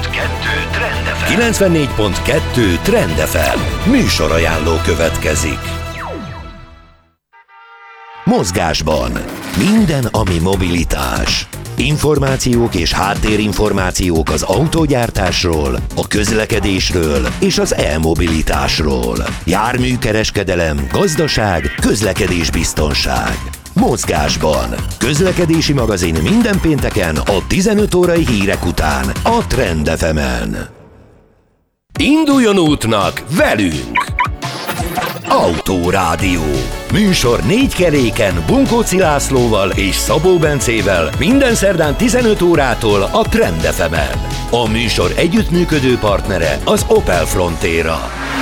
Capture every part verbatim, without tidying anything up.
kettő Trend ef em. kilencvennégy pont kettő Trend ef em. Műsorajánló következik. Mozgásban. Minden, ami mobilitás. Információk és háttérinformációk az autógyártásról, a közlekedésről és az e-mobilitásról. Járműkereskedelem, gazdaság, közlekedésbiztonság. Mozgásban. Közlekedési magazin minden pénteken a tizenöt órai hírek után a Trend ef emen. Induljon útnak velünk! Autórádió. Műsor négy keréken Bunkóci Lászlóval és Szabó Bencével minden szerdán tizenöt órától a Trend ef emen. A műsor együttműködő partnere az Opel Frontera.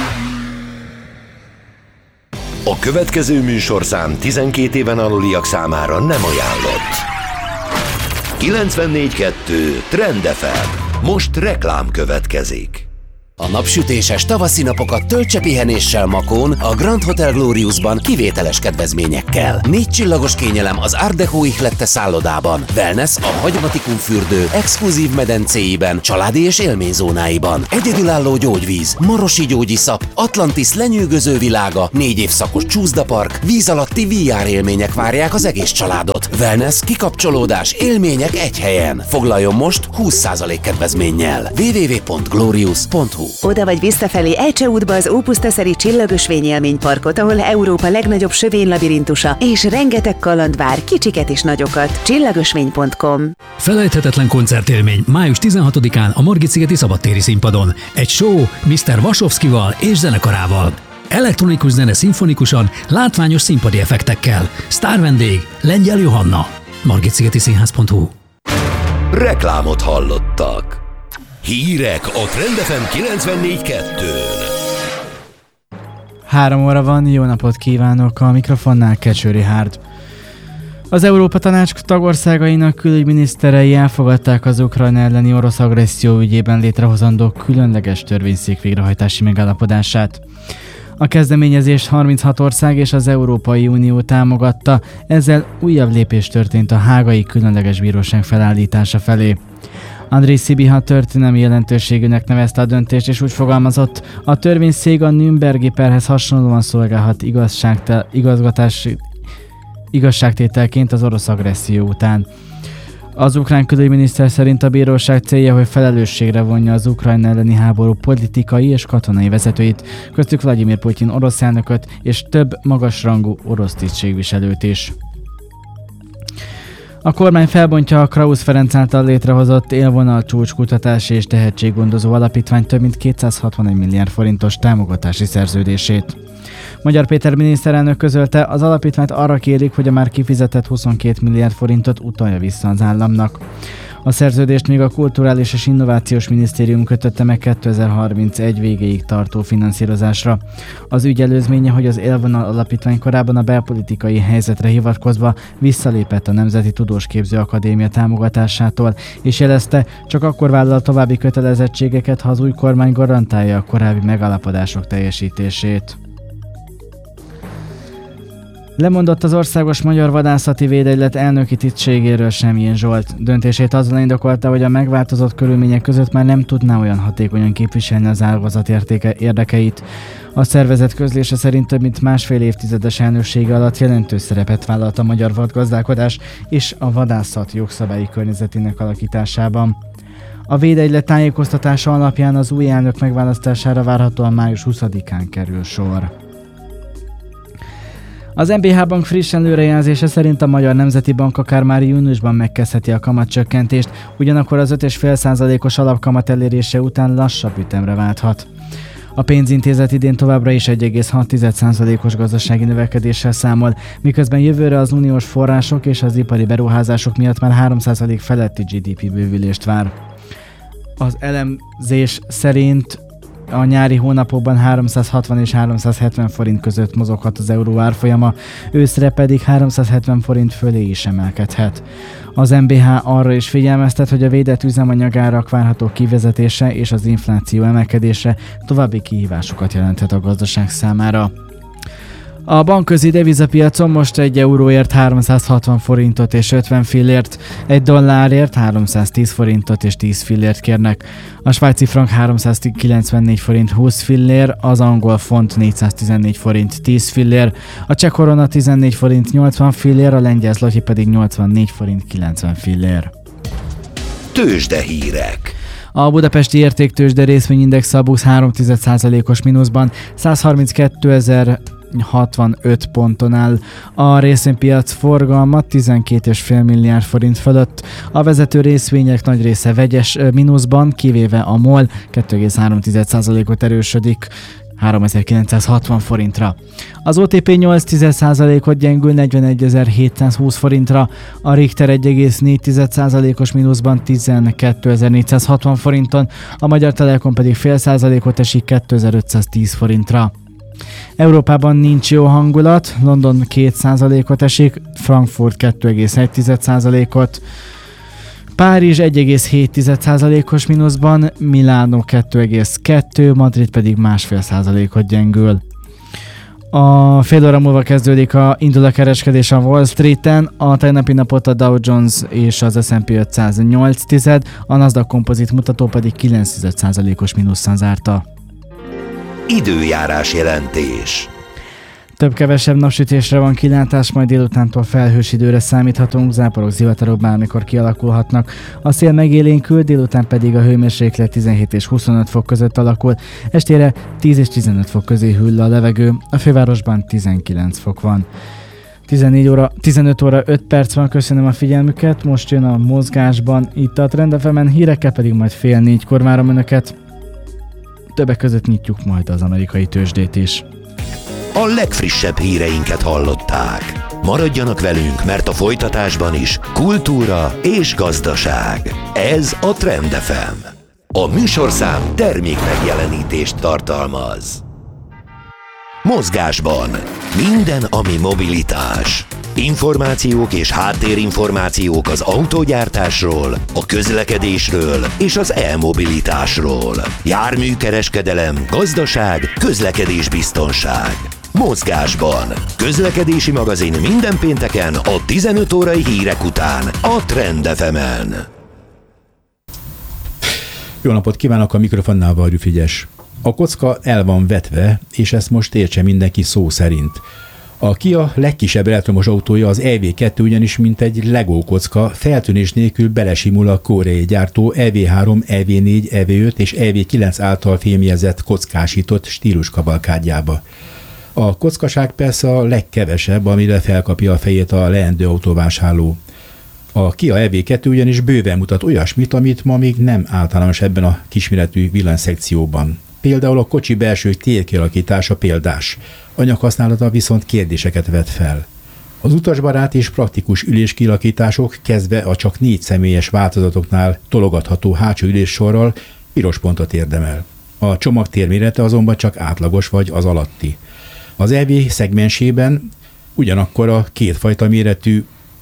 A következő műsorszám tizenkét éven aluliak számára nem ajánlott. kilencvennégy pont kettő Trend ef em. Most reklám következik. A napsütéses tavaszi napokat töltse pihenéssel Makón, a Grand Hotel Gloriusban kivételes kedvezményekkel. Négy csillagos kényelem az Art Deco ihlette szállodában, wellness a Hagyomatikum fürdő exkluzív medencéiben, családi és élményzónáiban, egyedülálló gyógyvíz, marosi gyógyiszap, Atlantis lenyűgöző világa, négy évszakos csúszdapark, víz alatti vé er élmények várják az egész családot. Wellness, kikapcsolódás, élmények egy helyen. Foglaljon most húsz százalék kedvezménnyel. double-u double-u double-u pont glorious pont hu. Oda vagy visszafelé Ejcse útba az Ópusztaszeri Csillagösvény élményparkot, ahol Európa legnagyobb sövénylabirintusa és rengeteg kaland vár, kicsiket és nagyokat. csillagösvény pont com. Felejthetetlen koncertélmény május tizenhatodikán a Margit-szigeti szabadtéri színpadon. Egy show miszter Vasovszkival és zenekarával. Elektronikus zene szimfonikusan, látványos színpadi effektekkel. Sztár vendég Lengyel Johanna. margit-szigeti színház pont hu. Reklámot hallottak. Hírek a Trend ef em kilencvennégy pont kettőn. Három óra van, jó napot kívánok, a mikrofonnál Kecső Richárd. Az Európa Tanács tagországainak külügyminiszterei elfogadták az Ukrajna elleni orosz agresszió ügyében létrehozandó különleges törvényszék végrehajtási megállapodását. A kezdeményezést harminchat ország és az Európai Unió támogatta, ezzel újabb lépés történt a hágai különleges bíróság felállítása felé. Andrei Szibiha történelmi jelentőségűnek nevezte a döntést, és úgy fogalmazott, a törvényszék a Nürnbergi perhez hasonlóan szolgálhat igazságtel, igazgatási, igazságtételként az orosz agresszió után. Az ukrán külügyminiszter szerint a bíróság célja, hogy felelősségre vonja az Ukrajna elleni háború politikai és katonai vezetőit, köztük Vladimir Putyin orosz elnököt és több magasrangú orosz tisztségviselőt is. A kormány felbontja a Krausz Ferenc által létrehozott élvonal csúcskutatási és tehetséggondozó alapítvány több mint kétszázhatvanegy milliárd forintos támogatási szerződését. Magyar Péter miniszterelnök közölte, az alapítványt arra kérik, hogy a már kifizetett huszonkét milliárd forintot utalja vissza az államnak. A szerződést még a Kulturális és Innovációs Minisztérium kötötte meg kétezer-harmincegy végéig tartó finanszírozásra. Az ügy előzménye, hogy az Élvonal Alapítvány korábban a belpolitikai helyzetre hivatkozva visszalépett a Nemzeti Tudósképző Akadémia támogatásától, és jelezte, csak akkor vállal további kötelezettségeket, ha az új kormány garantálja a korábbi megállapodások teljesítését. Lemondott az Országos Magyar Vadászati Védegylet elnöki tisztségéről Semjén Zsolt. Döntését azzal indokolta, hogy a megváltozott körülmények között már nem tudná olyan hatékonyan képviselni az ágazat érdekeit. A szervezet közlése szerint több mint másfél évtizedes elnöksége alatt jelentős szerepet vállalt a magyar vadgazdálkodás és a vadászat jogszabályi környezetének alakításában. A védegylet tájékoztatása alapján az új elnök megválasztására várhatóan május huszadikán kerül sor. Az em bé há Bank friss előrejelzése szerint a Magyar Nemzeti Bank akár már júniusban megkezdheti a kamatcsökkentést, ugyanakkor az öt egész öt százalékos alapkamat elérése után lassabb ütemre válthat. A pénzintézet idén továbbra is egy egész hat százalékos gazdasági növekedéssel számol, miközben jövőre az uniós források és az ipari beruházások miatt már három százalék feletti gé dé pé bővülést vár. Az elemzés szerint a nyári hónapokban háromszázhatvan és háromszázhetven forint között mozoghat az euró árfolyama, őszre pedig háromszázhetven forint fölé is emelkedhet. Az em bé há arra is figyelmeztet, hogy a védett üzemanyagárak várható kivezetése és az infláció emelkedése további kihívásokat jelenthet a gazdaság számára. A bankközi devizapiacon most egy euróért háromszázhatvan forintot és ötven fillért, egy dollárért háromszáztíz forintot és tíz fillért kérnek. A svájci frank háromszázkilencvennégy forint húsz fillér, az angol font négyszáztizennégy forint tíz fillér, a cseh korona tizennégy forint nyolcvan fillér, a lengyel zloty pedig nyolcvannégy forint kilencven fillér. Tőzsdehírek. A budapesti értéktőzsde részvényindex a BUX három egész egy százalékos mínuszban százharminckétezer hatvanöt ponton áll. A részvénypiac forgalma tizenkét egész öt milliárd forint fölött. A vezető részvények nagy része vegyes mínuszban, kivéve a MOL két egész három százalékot erősödik háromezer-kilencszázhatvan forintra. Az o té pé nyolc egész százalékot gyengül negyvenegyezer-hétszázhúsz forintra, a Richter egy egész négy százalékos mínuszban tizenkétezer-négyszázhatvan forinton, a Magyar Telekom pedig fél százalékot esik kétezer-ötszáztíz forintra. Európában nincs jó hangulat, London két százalékot esik, Frankfurt két egész egy százalékot, Párizs egy egész hét százalékos mínuszban, Milánó két egész kettő, Madrid pedig másfél százalékot gyengül. A fél óra múlva kezdődik a, indul a kereskedés a Wall Streeten, a tegnapi napot a Dow Jones és az es and pé ötszáznyolc, a Nasdaq kompozit mutató pedig kilenc százalékos mínusszal zárta. Időjárás jelentés. Több-kevesebb napsütésre van kilátás, majd délutántól felhős időre számíthatunk, záporok, zivatarok bármikor kialakulhatnak. A szél megélénkül, délután pedig a hőmérséklet tizenhét és huszonöt fok között alakul, estére tíz és tizenöt fok közé hűl a levegő, a fővárosban tizenkilenc fok van. tizennégy óra, tizenöt óra öt perc van, köszönöm a figyelmüket, most jön a mozgásban, itt a Trend ef emen, hírekkel pedig majd fél négykor várom önöket. Többek között nyitjuk majd az amerikai tőzsdét is. A legfrissebb híreinket hallották. Maradjanak velünk, mert a folytatásban is kultúra és gazdaság. Ez a Trend ef em. A műsorszám termék megjelenítést tartalmaz. Mozgásban minden, ami mobilitás. Információk és háttérinformációk az autógyártásról, a közlekedésről és az e-mobilitásról. Járműkereskedelem, gazdaság, közlekedésbiztonság. Mozgásban. Közlekedési magazin minden pénteken a tizenöt órai hírek után a Trend ef emen. Jó napot kívánok, a mikrofonnál Varjú Frigyes. A kocka el van vetve, és ezt most értse mindenki szó szerint. A Kia legkisebb elektromos autója, az e vé kettő ugyanis mint egy Lego kocka, feltűnés nélkül belesimul a koreai gyártó e vé három, e vé négy, e vé öt és e vé kilenc által fémjezett kockásított stíluskavalkádjába. A kockaság persze a legkevesebb, amire felkapja a fejét a leendő autóvásárló. A Kia e vé kettő ugyanis bőven mutat olyasmit, amit ma még nem általános ebben a kisméretű villanyszekcióban. Például a kocsi belső térkialakítása példás, anyaghasználata viszont kérdéseket vet fel. Az utasbarát és praktikus üléskialakítások kezdve a csak négy személyes változatoknál tologatható hátsó üléssorral piros pontot érdemel. A csomagtér mérete azonban csak átlagos vagy az alatti. Az e vé szegmensében ugyanakkor a kétfajta méretű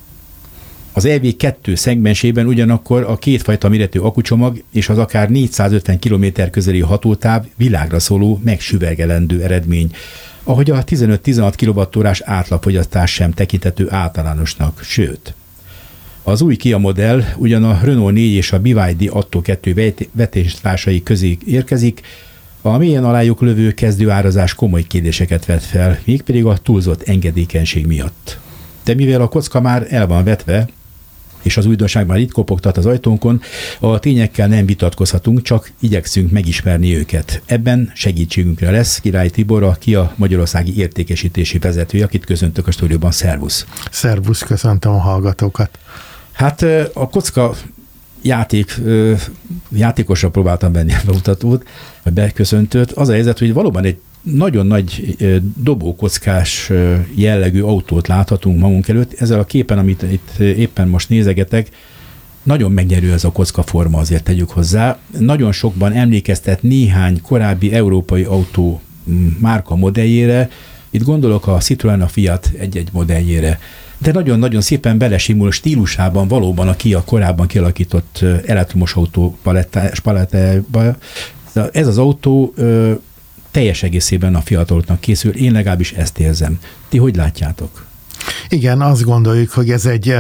Az e vé kettő szegmensében ugyanakkor a kétfajta méretű akucsomag és az akár négyszázötven kilométer közeli hatótáv világra szóló, megsüvegelendő eredmény, ahogy a tizenöt-tizenhat kilowattórás átlagfogyasztás sem tekintető általánosnak, sőt. Az új Kia modell ugyan a Renault négy és a bé ipszilon dé Atto kettő vetéstársai közé érkezik, a mélyen alájuk lövő kezdőárazás komoly kérdéseket vet fel, mégpedig a túlzott engedékenység miatt. De mivel a kocka már el van vetve, és az újdonság már itt kopogtat az ajtónkon, a tényekkel nem vitatkozhatunk, csak igyekszünk megismerni őket. Ebben segítségünkre lesz Király Tibor, a Kia magyarországi értékesítési vezetője, akit köszöntök a stúdióban. Szervusz! Szervusz, köszöntöm a hallgatókat! Hát a kocka játék, játékosra próbáltam venni a bemutatót, vagy beköszöntőt. Az a helyzet, hogy valóban egy nagyon nagy dobókockás jellegű autót láthatunk magunk előtt. Ezzel a képen, amit itt éppen most nézegetek, nagyon megnyerő ez a kockaforma, azért tegyük hozzá. Nagyon sokban emlékeztet néhány korábbi európai autó márka modelljére. Itt gondolok a Citroen, a Fiat egy-egy modelljére. De nagyon-nagyon szépen belesimul stílusában valóban a Kia korábban kialakított elektromos autó palettába. Ez az autó teljes egészében a fiataloknak készül. Én legalábbis ezt érzem. Ti hogy látjátok? Igen, azt gondoljuk, hogy ez egy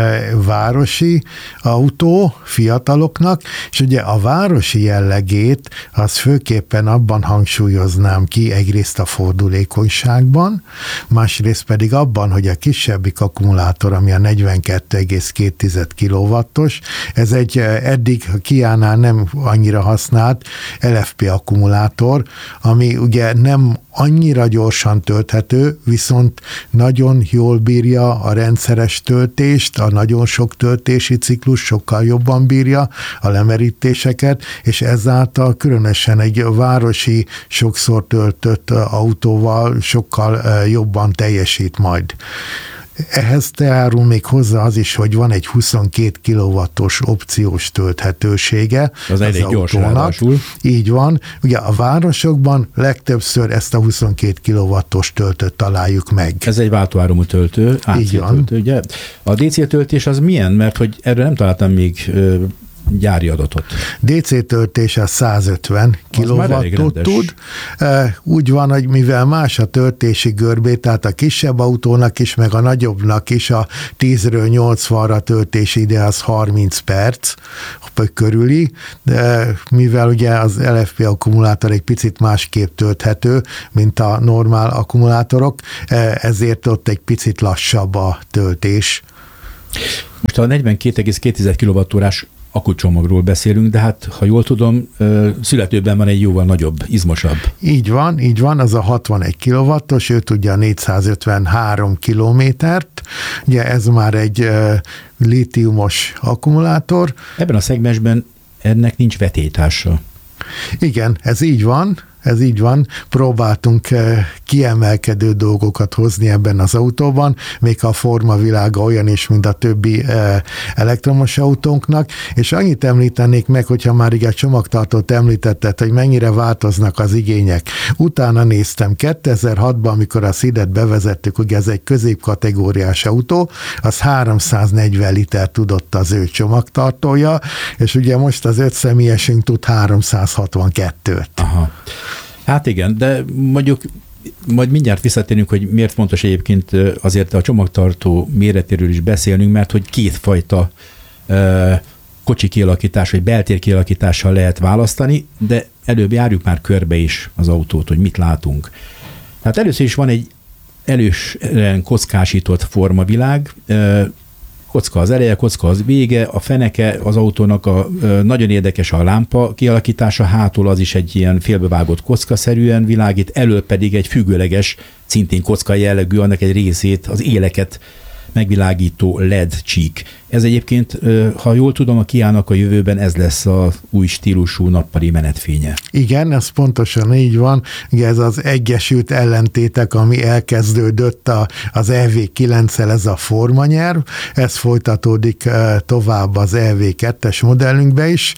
városi autó fiataloknak, és ugye a városi jellegét az főképpen abban hangsúlyoznám ki, egyrészt a fordulékonyságban, másrészt pedig abban, hogy a kisebbik akkumulátor, ami a negyvenkettő egész két kilowattos, ez egy eddig Kia-nál nem annyira használt el ef pé akkumulátor, ami ugye nem annyira gyorsan tölthető, viszont nagyon jól bírja a rendszeres töltést, a nagyon sok töltési ciklus sokkal jobban bírja a lemerítéseket, és ezáltal különösen egy városi, sokszor töltött autóval sokkal jobban teljesít majd. Ehhez járul még hozzá az is, hogy van egy huszonkét kilowattos opciós tölthetősége az, az elég autónak. Így van. Ugye a városokban legtöbbször ezt a huszonkét kilowattos töltőt találjuk meg. Ez egy váltóáramú töltő, á cé töltő, ugye? A dé cé töltés az milyen? Mert hogy erről nem találtam még ö, gyári adatot. dé cé töltés a százötven kilowattot tud. Úgy van, hogy mivel más a töltési görbé, tehát a kisebb autónak is, meg a nagyobbnak is a tízről nyolcvanra töltési ide az harminc perc körüli, de mivel ugye az el ef pé akkumulátor egy picit másképp tölthető, mint a normál akkumulátorok, ezért ott egy picit lassabb a töltés. Most a negyvenkét egész két kilowattórás akkucsomagról beszélünk, de hát, ha jól tudom, születőben van egy jóval nagyobb, izmosabb. Így van, így van, az a hatvanegy kilowattos, ő tudja négyszázötvenhárom kilométert, ugye ez már egy uh, lítiumos akkumulátor. Ebben a szegmensben ennek nincs vetélytársa. Igen, ez így van. Ez így van, próbáltunk kiemelkedő dolgokat hozni ebben az autóban, még a formavilága olyan is, mint a többi elektromos autónknak, és annyit említenék meg, hogyha már így a csomagtartót említetted, hogy mennyire változnak az igények. Utána néztem, kétezer-hatban, amikor a Ceedet bevezettük, ugye ez egy középkategóriás autó, az háromszáznegyven liter tudott az ő csomagtartója, és ugye most az öt személyesünk tud háromszázhatvankettőt. Aha. Hát igen, de mondjuk majd mindjárt visszatérünk, hogy miért fontos egyébként azért a csomagtartó méretéről is beszélnünk, mert hogy kétfajta uh, kocsi kialakítás, vagy beltér kialakítással lehet választani, de előbb járjuk már körbe is az autót, hogy mit látunk. Tehát először is van egy elősen kockásított formavilág, uh, kocka az eleje, kocka az vége, a feneke az autónak a, nagyon érdekes a lámpa kialakítása, hátul az is egy ilyen félbevágott kockaszerűen világít, elől pedig egy függőleges, szintén kocka jellegű, annak egy részét, az éleket megvilágító el é dé csík. Ez egyébként, ha jól tudom, a Kia-nak a jövőben ez lesz az új stílusú nappali menetfénye. Igen, ez pontosan így van. Ugye ez az egyesült ellentétek, ami elkezdődött a, az E V kilenccel, ez a formanyerv, ez folytatódik tovább az E V kettes modellünkbe is.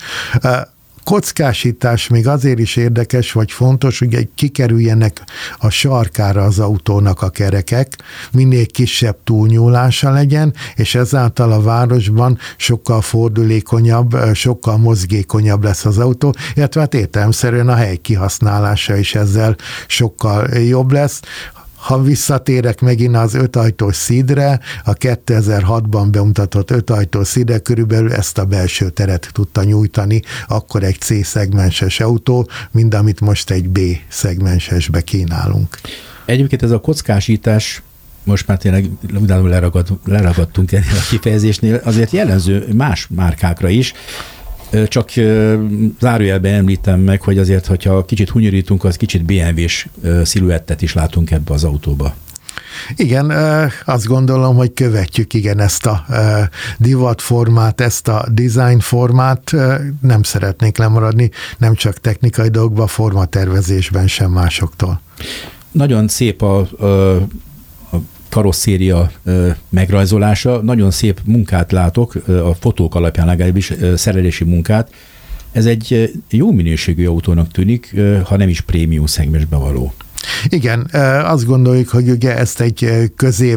Kockásítás még azért is érdekes, vagy fontos, hogy kikerüljenek a sarkára az autónak a kerekek, minél kisebb túlnyúlása legyen, és ezáltal a városban sokkal fordulékonyabb, sokkal mozgékonyabb lesz az autó, illetve hát értelemszerűen a hely kihasználása is ezzel sokkal jobb lesz. Ha visszatérek megint az ötajtós Ceedre, a kétezer-hatban bemutatott ötajtós Ceed körülbelül ezt a belső teret tudta nyújtani, akkor egy C-szegmenses autó, mint amit most egy B-szegmensesbe kínálunk. Egyébként ez a kockásítás, most már tényleg leragad, leragadtunk ennél a kifejezésnél, azért jellemző más márkákra is. Csak zárójelben említem meg, hogy azért, hogyha kicsit hunyorítunk, az kicsit bé em vé-s sziluettet is látunk ebbe az autóba. Igen, azt gondolom, hogy követjük igen ezt a divatformát, ezt a designformát, nem szeretnék lemaradni, nem csak technikai dolgokban, formatervezésben sem másoktól. Nagyon szép a, a karosszéria megrajzolása, nagyon szép munkát látok, a fotók alapján legalábbis szerelési munkát. Ez egy jó minőségű autónak tűnik, ha nem is prémium szegmensbe való. Igen, azt gondoljuk, hogy ugye ezt egy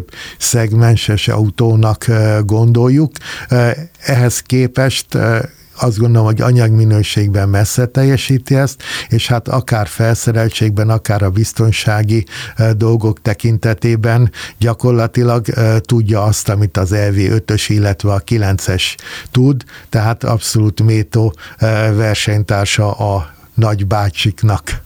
középszegmenses autónak gondoljuk. Ehhez képest azt gondolom, hogy anyagminőségben messze teljesíti ezt, és hát akár felszereltségben, akár a biztonsági dolgok tekintetében gyakorlatilag tudja azt, amit az E V ötös, illetve a kilences tud, tehát abszolút méltó versenytársa a nagybácsiknak.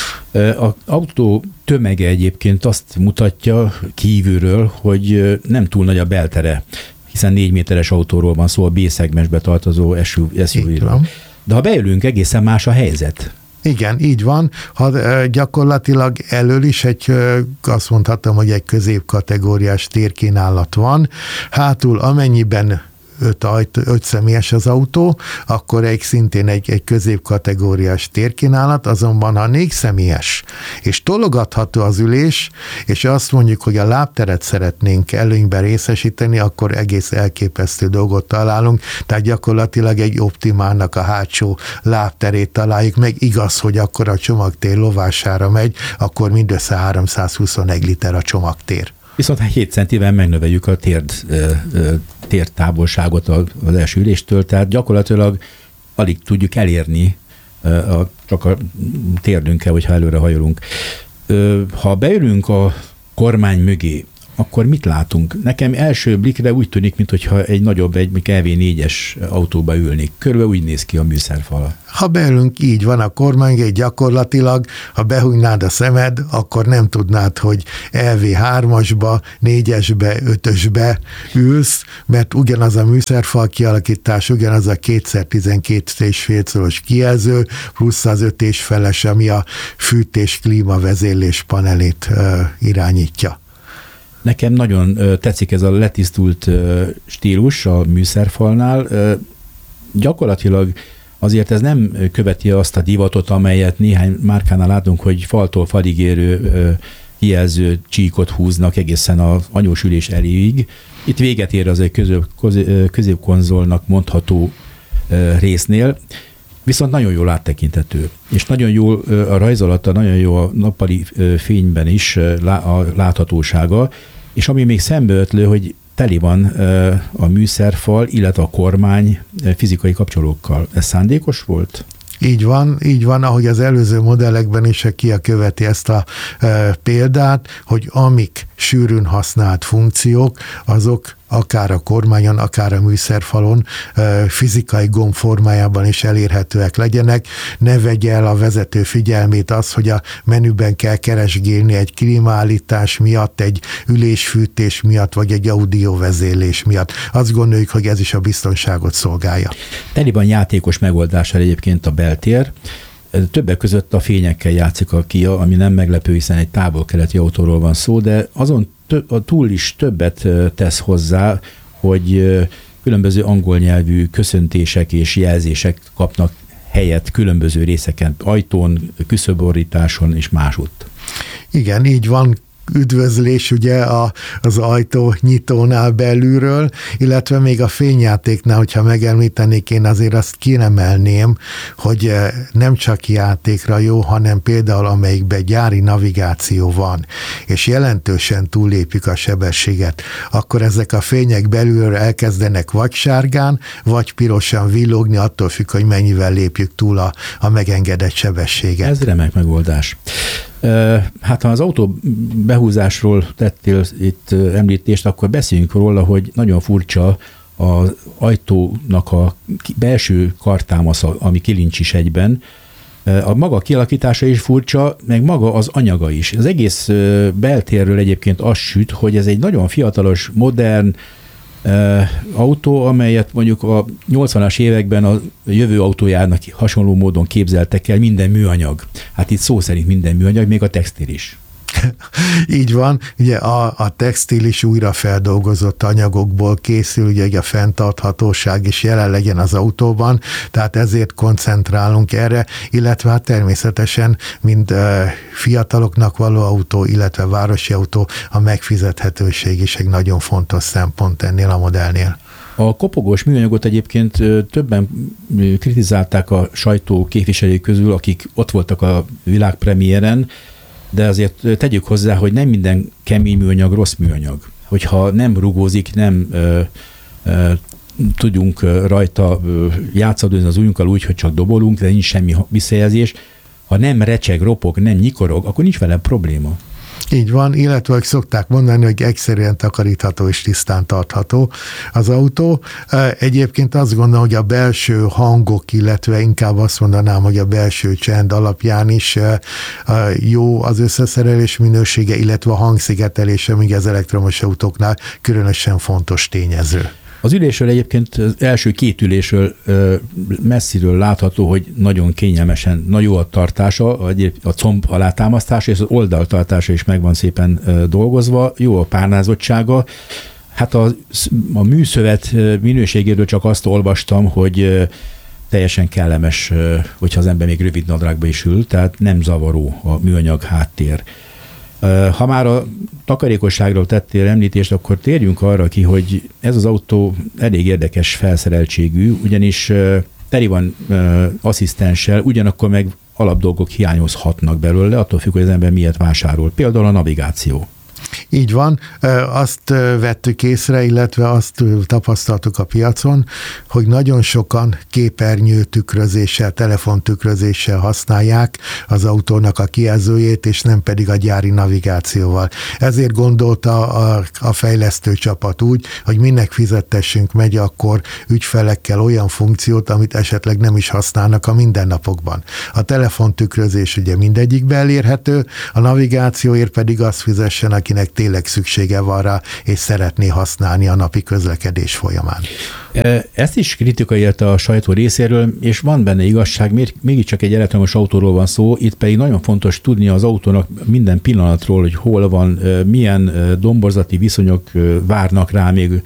Az autó tömege egyébként azt mutatja kívülről, hogy nem túl nagy a beltere, hiszen négy méteres autóról van szó, a B-szegmensbe tartozó es u vé-ről. De ha beülünk, egészen más a helyzet. Igen, így van. Ha gyakorlatilag elől is egy, azt mondhatom, hogy egy középkategóriás térkínálat van. Hátul amennyiben öt, ajtó, öt személyes az autó, akkor egy szintén egy, egy középkategóriás térkínálat, azonban ha négy személyes, és tologatható az ülés, és azt mondjuk, hogy a lábteret szeretnénk előnyben részesíteni, akkor egész elképesztő dolgot találunk, tehát gyakorlatilag egy Optimálnak a hátsó lábterét találjuk meg, igaz, hogy akkor a csomagtér lovására megy, akkor mindössze háromszázhuszonegy liter a csomagtér. Viszont hét centivel megnöveljük a térd, tértávolságot az első üléstől, tehát gyakorlatilag alig tudjuk elérni a, csak a térdünkkel, hogyha előre hajolunk. Ha beülünk a kormány mögé, akkor mit látunk? Nekem első blikre úgy tűnik, mintha egy nagyobb, egy E V négyes autóba ülnék. Körülbelül úgy néz ki a műszerfala. Ha beülünk, így van a kormánygép, gyakorlatilag, ha behújnád a szemed, akkor nem tudnád, hogy E V hármasba, négyesbe, ötösbe ülsz, mert ugyanaz a műszerfal kialakítás, ugyanaz a kétszer tizenkét és fél szoros kijelző, plusz az öt és feles, ami a fűtés, klímavezérlés panelét uh, irányítja. Nekem nagyon tetszik ez a letisztult stílus a műszerfalnál. Gyakorlatilag azért ez nem követi azt a divatot, amelyet néhány márkánál látunk, hogy faltól falig érő kijelző csíkot húznak egészen az anyós ülés eléig. Itt véget ér az egy közép, középkonzolnak mondható résznél, viszont nagyon jól áttekintető, és nagyon jó a rajzolata, nagyon jó a nappali fényben is a láthatósága, és ami még szembeötlő, hogy teli van a műszerfal, illetve a kormány fizikai kapcsolókkal. Ez szándékos volt? Így van, így van, ahogy az előző modellekben is ki követi ezt a e, példát, hogy amik sűrűn használt funkciók, azok akár a kormányon, akár a műszerfalon e, fizikai gomb formájában is elérhetőek legyenek. Ne vegye el a vezető figyelmét az, hogy a menüben kell keresgélni egy klímaállítás miatt, egy ülésfűtés miatt, vagy egy audiovezérlés miatt. Azt gondoljuk, hogy ez is a biztonságot szolgálja. Teliban játékos megoldással egyébként a beltér. Többek között a fényekkel játszik a Kia, ami nem meglepő, hiszen egy távol-keleti autóról van szó, de azon túl is többet tesz hozzá, hogy különböző angol nyelvű köszöntések és jelzések kapnak helyet különböző részeken, ajtón, küszöborrításon és másutt. Igen, így van. Üdvözlés ugye a, az ajtó nyitónál belülről, illetve még a fényjátéknál, hogyha megemlítenék, én azért azt kiemelném, hogy nem csak játékra jó, hanem például amelyikben gyári navigáció van, és jelentősen túllépjük a sebességet, akkor ezek a fények belülről elkezdenek vagy sárgán, vagy pirosan villogni, attól függ, hogy mennyivel lépjük túl a, a megengedett sebességet. Ez remek megoldás. Hát ha az autó behúzásról tettél itt említést, akkor beszéljünk róla, hogy nagyon furcsa az ajtónak a belső kartámasza, ami kilincs is egyben. A maga kialakítása is furcsa, meg maga az anyaga is. Az egész beltérről egyébként az süt, hogy ez egy nagyon fiatalos, modern autó, amelyet mondjuk a nyolcvanas években a jövő autójának hasonló módon képzeltek el, minden műanyag. Hát itt szó szerint minden műanyag, még a textil is. Így van, ugye a, a textil is újra feldolgozott anyagokból készül, ugye a fenntarthatóság is jelen legyen az autóban, tehát ezért koncentrálunk erre, illetve hát természetesen, mint uh, fiataloknak való autó, illetve városi autó, a megfizethetőség is egy nagyon fontos szempont ennél a modellnél. A kopogós műanyagot egyébként többen kritizálták a sajtó képviselői közül, akik ott voltak a világpremiéren, de azért tegyük hozzá, hogy nem minden kemény műanyag rossz műanyag. Hogyha nem rugózik, nem ö, ö, tudjunk rajta játszadozni az ujjunkkal úgy, hogy csak dobolunk, de nincs semmi visszajelzés. Ha nem recseg, ropog, nem nyikorog, akkor nincs vele probléma. Így van, illetve szokták mondani, hogy egyszerűen takarítható és tisztán tartható az autó. Egyébként azt gondolom, hogy a belső hangok, illetve inkább azt mondanám, hogy a belső csend alapján is jó az összeszerelés minősége, illetve a hangszigetelése, míg az elektromos autóknál különösen fontos tényező. Az ülésről egyébként az első két ülésről messziről látható, hogy nagyon kényelmesen, nagyon jó a tartása, a comb alátámasztása, és az oldaltartása is meg van szépen dolgozva, jó a párnázottsága. Hát a, a műszövet minőségéről csak azt olvastam, hogy teljesen kellemes, hogyha az ember még rövid nadrágba is ül, tehát nem zavaró a műanyag háttér. Ha már a takarékosságról tettél említést, akkor térjünk arra ki, hogy ez az autó elég érdekes felszereltségű, ugyanis teli van asszisztenssel, ugyanakkor meg alapdolgok hiányozhatnak belőle, attól függ, hogy az ember miért vásárol. Például a navigáció. Így van, azt vettük észre, illetve azt tapasztaltuk a piacon, hogy nagyon sokan képernyő tükrözéssel, telefontükrözéssel használják az autónak a kijelzőjét, és nem pedig a gyári navigációval. Ezért gondolta a, a fejlesztő csapat úgy, hogy minek fizettessünk megy akkor ügyfelekkel olyan funkciót, amit esetleg nem is használnak a mindennapokban. A telefontükrözés ugye mindegyikbe elérhető, a navigációért pedig azt fizessen, akinek tényleg szüksége van rá, és szeretné használni a napi közlekedés folyamán. Ezt is kritika érte a sajtó részéről, és van benne igazság, mégiscsak egy elektromos autóról van szó, itt pedig nagyon fontos tudni az autónak minden pillanatról, hogy hol van, milyen domborzati viszonyok várnak rá még,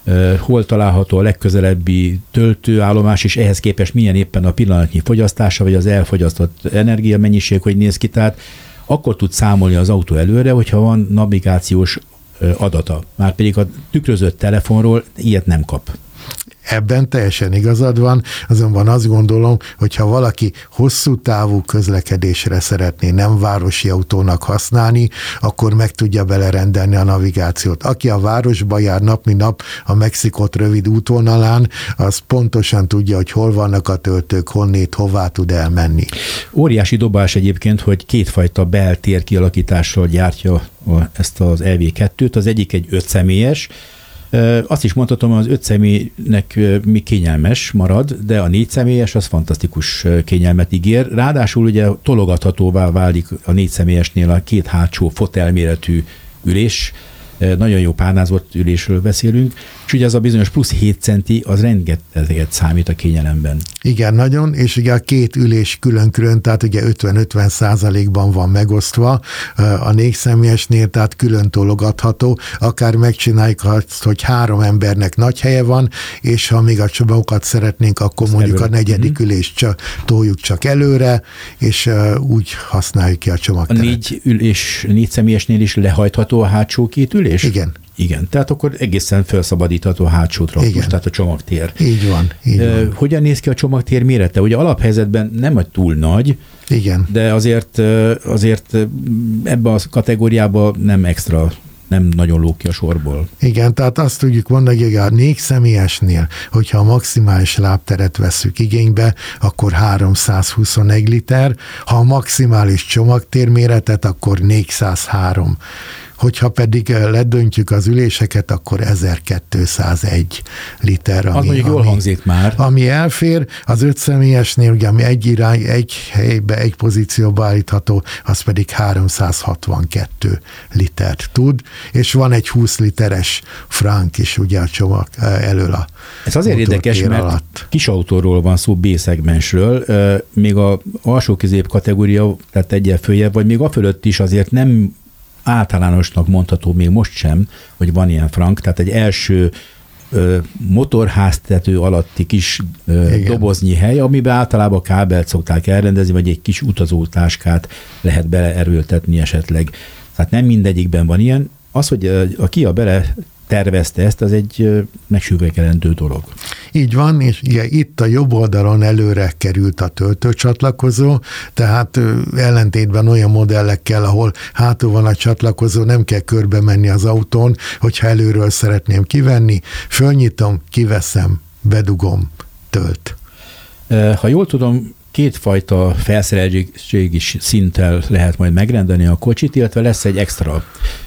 hol található a legközelebbi töltőállomás, és ehhez képest milyen éppen a pillanatnyi fogyasztása, vagy az elfogyasztott energiamennyiség, hogy néz ki. Tehát akkor tud számolni az autó előre, hogyha van navigációs adata. Márpedig a tükrözött telefonról ilyet nem kap. Ebben teljesen igazad van, azonban azt gondolom, hogy ha valaki hosszú távú közlekedésre szeretné nem városi autónak használni, akkor meg tudja belerendelni a navigációt. Aki a városba jár nap, mint nap a Mexikót rövid útvonalán, az pontosan tudja, hogy hol vannak a töltők, honnét, hová tud elmenni. Óriási dobás egyébként, hogy kétfajta beltér kialakítással gyártja ezt az E V kettőt. Az egyik egy öt személyes, azt is mondhatom, az öt személynek mi kényelmes marad, de a négy személyes az fantasztikus kényelmet ígér. Ráadásul ugye tologathatóvá válik a négy személyesnél a két hátsó fotelméretű ülés, nagyon jó párnázott ülésről beszélünk, és ugye ez a bizonyos plusz hét centi, az rengeteget számít a kényelemben. Igen, nagyon, és ugye a két ülés külön-külön, tehát ugye ötven-ötven százalékban van megosztva a négy személyesnél, tehát külön tologatható, akár megcsináljuk azt, hogy három embernek nagy helye van, és ha még a csomagokat szeretnénk, akkor ezt mondjuk előre. A negyedik mm-hmm. ülést csak, toljuk csak előre, és úgy használjuk ki a csomagteret. A négy ülés, négy személyesnél is lehajtható a hátsó két ülés? Igen. Igen, tehát akkor egészen felszabadítható a hátsó traktus, tehát a csomagtér. Így van, így van. Hogyan néz ki a csomagtér mérete? Ugye alaphelyzetben nem egy túl nagy, igen. De azért, azért ebben a kategóriában nem extra, nem nagyon lóg ki a sorból. Igen, tehát azt tudjuk mondani, hogy a négy személyesnél, hogyha a maximális lábteret vesszük igénybe, akkor háromszázhuszonegy liter, ha a maximális csomagtérméretet, akkor négyszázhárom. Hogyha pedig ledöntjük az üléseket, akkor ezerkétszázegy liter. Ami, az mondjuk jól hangzik már. Ami elfér, az öt személyesnél, ugye, ami egy irány, egy helybe, egy pozícióba állítható, az pedig háromszázhatvankettő litert tud, és van egy húsz literes frank is ugye a csomag elől a Ez azért érdekes, mert alatt. Kis autóról van szó, B-szegmensről, még a alsó közép kategória, tehát egyel följebb, vagy még a fölött is azért nem általánosnak mondható még most sem, hogy van ilyen frank, tehát egy első ö, motorháztető alatti kis ö, doboznyi hely, amiben általában kábelt szokták elrendezni, vagy egy kis utazótáskát lehet beleerőltetni esetleg. Tehát nem mindegyikben van ilyen. Az, hogy a Kia bele tervezte ezt, az egy megsüvegelendő dolog. Így van, és ugye itt a jobb oldalon előre került a töltőcsatlakozó, tehát ellentétben olyan modellekkel, ahol hátul van a csatlakozó, nem kell körbe menni az autón, hogyha előről szeretném kivenni, fölnyitom, kiveszem, bedugom, tölt. Ha jól tudom, kétfajta felszereltségi szinttel lehet majd megrendelni a kocsit, illetve lesz egy extra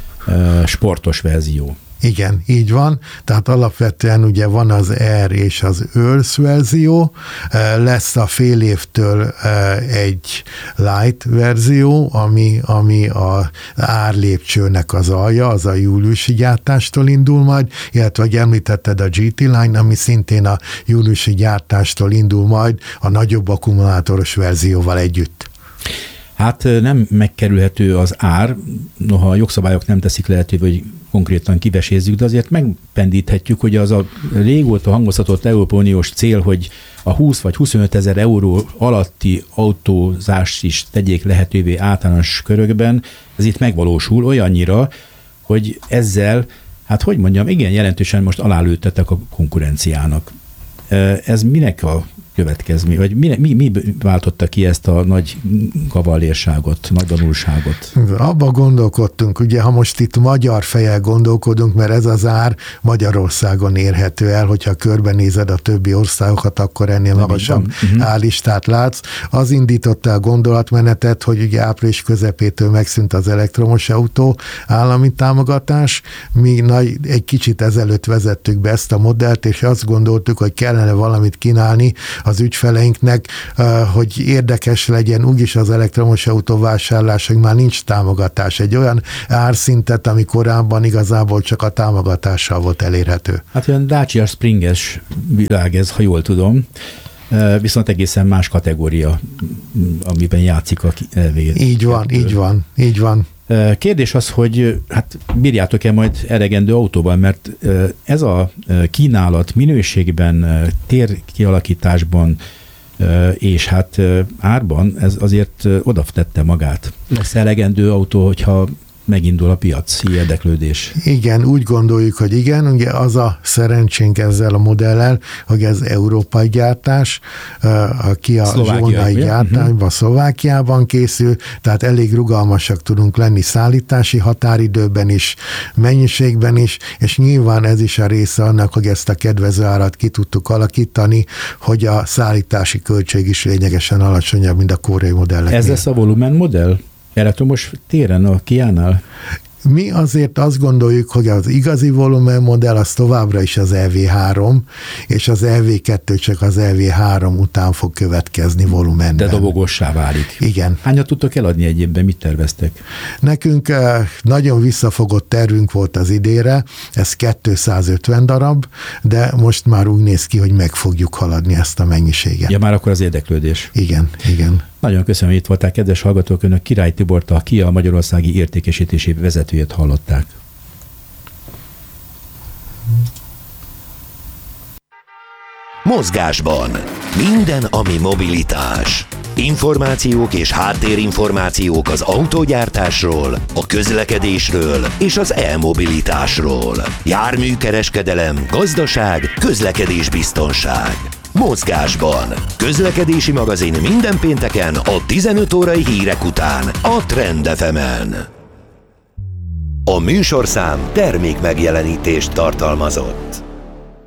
sportos verzió. Igen, így van. Tehát alapvetően ugye van az Air és az Earth verzió, lesz a fél évtől egy Light verzió, ami, ami a árlépcsőnek az alja, az a júliusi gyártástól indul majd, illetve, hogy említetted a gé té Line, ami szintén a júliusi gyártástól indul majd a nagyobb akkumulátoros verzióval együtt. Hát nem megkerülhető az ár, noha a jogszabályok nem teszik lehetővé, hogy konkrétan kivesézzük, de azért megpendíthetjük, hogy az a régóta hangoztatott Európai Uniós cél, hogy a húsz vagy huszonöt ezer euró alatti autózást is tegyék lehetővé általános körökben, ez itt megvalósul olyannyira, hogy ezzel, hát hogy mondjam, igen jelentősen most alálőttetek a konkurenciának. Ez minek a következmény, vagy mi, mi, mi váltotta ki ezt a nagy kavallérságot, nagy tanulságot? Abba gondolkodtunk, ugye, ha most itt magyar fejjel gondolkodunk, mert ez az ár Magyarországon érhető el, hogyha körbenézed a többi országokat, akkor ennél nem magasabb uh-huh. árlistát látsz. Az indította a gondolatmenetet, hogy ugye április közepétől megszűnt az elektromos autó állami támogatás. Mi nagy, egy kicsit ezelőtt vezettük be ezt a modellt, és azt gondoltuk, hogy kellene valamit kínálni az ügyfeleinknek, hogy érdekes legyen, úgyis az elektromos autó vásárlás, hogy már nincs támogatás. Egy olyan árszintet, ami korábban igazából csak a támogatással volt elérhető. Hát olyan Dacia Springes világ ez, ha jól tudom, viszont egészen más kategória, amiben játszik a elvégét. Így van, így van, így van. Kérdés az, hogy hát bírjátok-e majd elegendő autóban, mert ez a kínálat minőségben, térkialakításban és hát árban ez azért odatette magát. Lesz elegendő autó, hogyha megindul a piaci érdeklődés. Igen, úgy gondoljuk, hogy igen, ugye az a szerencsénk ezzel a modellel, hogy ez európai gyártás, aki a zsolnai gyártásban, uh-huh. Szlovákiában készül, tehát elég rugalmasak tudunk lenni szállítási határidőben is, mennyiségben is, és nyilván ez is a része annak, hogy ezt a kedvező árat ki tudtuk alakítani, hogy a szállítási költség is lényegesen alacsonyabb, mint a koreai modelleknél. Ez lesz a volumen modell? Elektromos téren a Kia-nál? Mi azért azt gondoljuk, hogy az igazi volumen modell az továbbra is az E V három, és az E V kettő csak az E V három után fog következni volumenben. De dobogossá válik. Igen. Hányat tudtok eladni egy évben? Mit terveztek? Nekünk nagyon visszafogott tervünk volt az idénre, ez kétszázötven darab, de most már úgy néz ki, hogy meg fogjuk haladni ezt a mennyiséget. Ja, már akkor az érdeklődés. Igen, igen. Nagyon köszönöm, hogy itt voltál, kedves hallgatók, önök Király Tibort, a Kia magyarországi értékesítési vezetőjét hallották. Mozgásban minden, ami mobilitás. Információk és háttérinformációk az autógyártásról, a közlekedésről és az e-mobilitásról. Járműkereskedelem, gazdaság, közlekedésbiztonság. Mozgásban. Közlekedési magazin minden pénteken a tizenöt órai hírek után a Trend ef emen. A műsorszám termék megjelenítést tartalmazott.